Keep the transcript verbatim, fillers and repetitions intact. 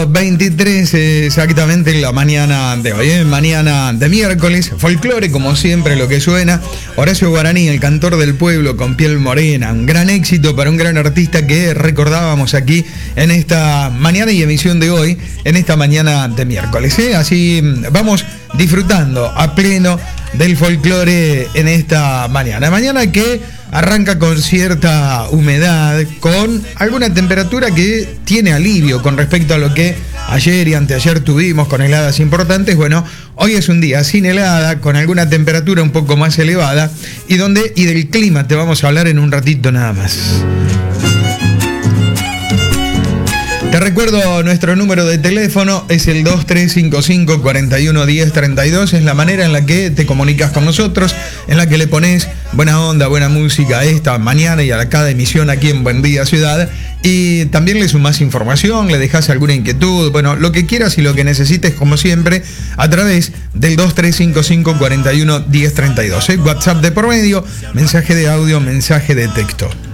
punto veintitrés exactamente en la mañana de hoy, ¿eh? Mañana de miércoles, folclore como siempre lo que suena. Horacio Guaraní, el cantor del pueblo con piel morena, un gran éxito para un gran artista que recordábamos aquí en esta mañana y emisión de hoy, en esta mañana de miércoles, ¿eh? Así vamos disfrutando a pleno del folclore en esta mañana. Mañana que arranca con cierta humedad, con alguna temperatura que tiene alivio con respecto a lo que ayer y anteayer tuvimos con heladas importantes. Bueno, hoy es un día sin helada, con alguna temperatura un poco más elevada y donde y del clima te vamos a hablar en un ratito nada más. Te recuerdo, nuestro número de teléfono es el dos tres cinco cinco, cuatro uno uno cero, tres dos. Es la manera en la que te comunicas con nosotros, en la que le pones buena onda, buena música a esta mañana y a cada emisión aquí en Buen Día Ciudad. Y también le sumás información, le dejás alguna inquietud, bueno, lo que quieras y lo que necesites, como siempre, a través del dos tres cinco cinco, cuatro uno uno cero, tres dos. ¿eh? WhatsApp de por medio, mensaje de audio, mensaje de texto.